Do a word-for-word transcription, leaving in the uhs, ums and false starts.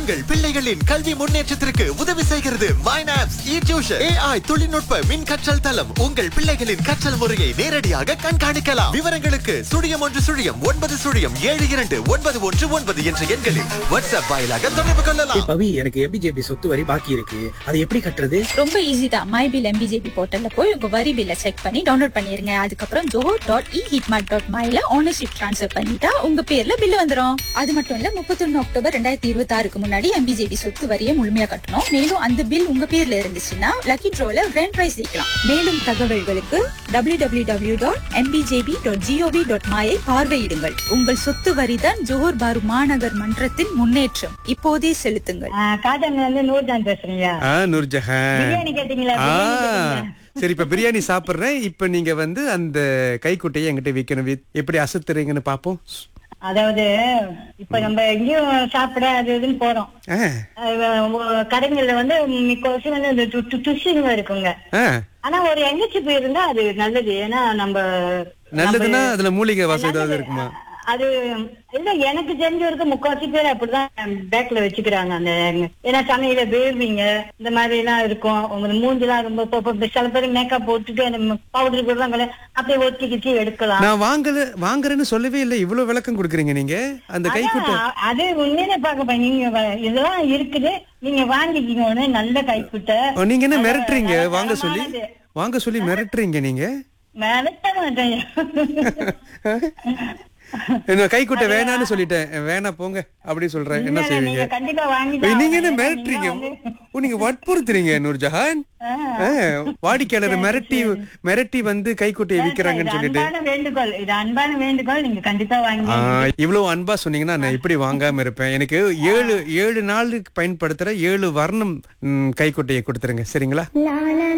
உங்கள் பிள்ளைகளின் கல்வி முன்னேற்றத்திற்கு உதவி செய்கிறது மைனாப்ஸ் இ டியூஷன் ஏஐ தொழில்நுட்ப மின் கற்றல் தளம். உங்கள் பிள்ளைகளின் கற்றல் முறையை நேரடியாக கண்காணிக்கலாம். விவரங்களுக்கு சுழியம் ஒன்று சுழியம் ஒன்பது சுழியம் ஏழு இரண்டு ஒன்பது ஒன்று ஒன்பது என்ற எண்களில் வாட்ஸ்அப் வாயிலாக தொடர்பு கொள்ளலாம். பவி, எனக்கு எம்பிஜேபி சொத்து வரி பாக்கி இருக்கு, அதை எப்படி கட்டுறது? ரொம்ப ஈஸி தான். மை பில் எம்பிஜேபி போர்ட்டல்ல போய் உங்க வரி பில்ல செக் பண்ணி டவுன்லோட் பண்ணிருங்க. அதுக்கப்புறம் ஜோஹோ டாட் இ ஹிட்மார்ட் டாட் மைல ஓனர்ஷிப் ட்ரான்ஸ்ஃபர் பண்ணிட்டா உங்க பேர்ல பில் வந்துரும். அது மட்டும் இல்ல, முப்பத்தி ஒன்னு அக்டோபர் ரெண்டாயிரத்தி இருபத்தி ஆறுக்கு முன்னாடி எம்பிஜேபி சொத்து வரியை முழுமையா கட்டணும். மேலும் அந்த பில் உங்க பேர்ல இருந்துச்சுன்னா லக்கி ட்ரோல கிராண்ட் பிரைஸ் ஜெயிக்கலாம். மேலும் தகவல்களுக்கு W W W dot MPBJP dot gov dot மாயை பார்வையிடுங்கள். உங்கள் சொத்து வரிதான் ஜோஹர் பாரு மாநகர் மன்றத்தின் முன்னேற்றம். இப்போதே செலுத்துங்கள். காட்டாங்க வந்து நூர்ஜான் பேசுறீங்க. ஆ, நூர்ஜஹான். பிரியாணி கேட்டீங்களா? ஆ, பிரியாணி கேட்டீங்களா? சரி, இப்ப பிரியாணி சாப்பிடுறேன். இப்ப நீங்க வந்து அந்த கைக்குட்டையை என்கிட்ட விக்கணும். வி- எப்படி அசத்துறீங்கன்னு பாப்போம். அதாவது இப்ப நம்ம எங்கேயும் சாப்பிட அது இதுன்னு போறோம். ஆ, அஹ் கடைகள்ல வந்து மிக்கவாசி வந்து இந்த டு- டு- டுஷிங்க இருக்குங்க. ஆ, ஆனா ஒரு எங்கச்சி போயிருந்தா அது நல்லது. ஏன்னா நம்ம நல்லதுன்னா நம்ம- அதுல மூலிகை வாசம் ஏதாவது நல்லது. இருக்குமா? அது இல்ல, எனக்கு தெரிஞ்ச வரைக்கும் முக்காவாசி பேர் அப்படிதான் பேக்ல வச்சுக்கிறாங்க. அந்த ஏன்னா சமையல வேர்வீங்க இந்த மாதிரி எல்லாம் இருக்கும். உங்க மூஞ்செல்லாம் ரொம்ப பொ- பொ- சில பேர் மேக்கப் போட்டுட்டு அந்த பவுடர் போடுறாங்கல்ல, அப்படியே ஒத்தி கிச்சி எடுக்கலாம். நான் வாங்கல வாங்குறேன்னு சொல்லவே இல்லை. இவ்வளவு விளக்கம் கொடுக்குறீங்க நீங்க அந்த கைக்குட்டை. அதான், அது உண்மையிலே பாக்க நீங்க வ- இதெல்லாம் இருக்குது, நீங்க வாங்கிக்கீங்க. நல்ல கைக்குட்டை. ஓ, நீங்க என்ன நல்ல- மிரட்டுறீங்க? நல்ல வாங்க சொல்லி தரமானது. வாங்க சொல்லி மிரட்டுறீங்க நீங்க. மிரட்ட மாட்டேன். என்ன கைக்குட்டை வேணான்னு சொல்லிட்டேன். வேணா போங்க அப்படி சொல்றேன். என்ன இல்ல, இல்ல, செய்வீங்க? நீங்க கண்டிப்பா வாங்கிதான் ஏய், நீங்க என்ன ஆகணும். மிரட்டுறீங்க? நீங்க வந்து- ஓ, நீங்க வற்புறுத்துறீங்க நூர்ஜஹான். ஆ, வாடிக்கையாளர் மிரட்டி மிரட்டி வந்து கைக்குட்டையை விக்கிறாங்கன்னு இது சொல்லிட்டு. அன்பான வேண்டுகோள், இது அன்பான வேண்டுகோள். நீங்க கண்டிப்பா வாங்கி. ஆ, இவ்வளவு அன்பா சொன்னீங்கன்னா நான் எப்படி வாங்காம இருப்பேன்? எனக்கு ஏழு ஏழு நாளுக்கு பயன்படுத்துற ஏழு வர்ணம் ம், கைக்குட்டையை கொடுத்துருங்க, சரிங்களா?